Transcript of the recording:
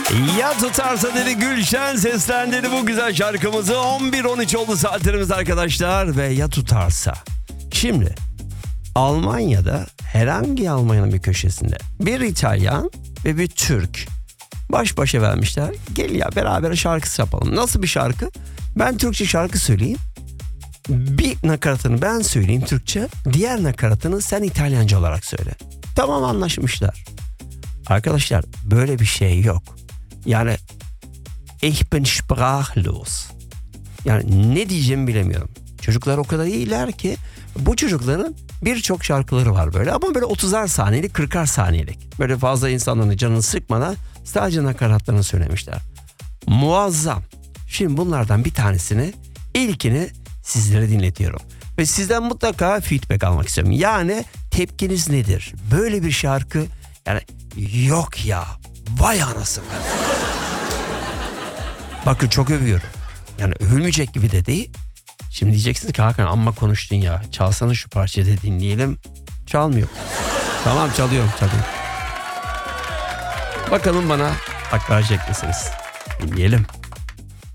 Ya tutarsa dedi, Gülşen seslendirdi bu güzel şarkımızı. 11-13 oldu saatlerimiz arkadaşlar ve ya tutarsa. Şimdi Almanya'da, herhangi Almanya'nın bir köşesinde bir İtalyan ve bir Türk baş başa vermişler. Gel ya beraber şarkı yapalım. Nasıl bir şarkı? Ben Türkçe şarkı söyleyeyim. Bir nakaratını ben söyleyeyim Türkçe. Diğer nakaratını sen İtalyanca olarak söyle. Tamam, anlaşmışlar. Arkadaşlar böyle bir şey yok. Yani ich bin sprachlos. Yani ne diyeceğimi bilemiyorum. Çocuklar o kadar iyiler ki bu çocukların birçok şarkıları var böyle. Ama böyle 30'ar saniyelik, 40'ar saniyelik. Böyle fazla insanların canını sıkmadan sadece nakaratlarını söylemişler. Muazzam. Şimdi bunlardan bir tanesini, ilkini sizlere dinletiyorum. Ve sizden mutlaka feedback almak istiyorum. Yani tepkiniz nedir? Böyle bir şarkı yani yok ya. Vay anasını. Bakın çok övüyorum. Yani övülmeyecek gibi de değil. Şimdi diyeceksiniz ki Hakan amma konuştun ya. Çalsana şu parçayı da dinleyelim. Çalmıyor. Tamam, çalıyorum. Bakalım bana hak verecek misiniz? Dinleyelim.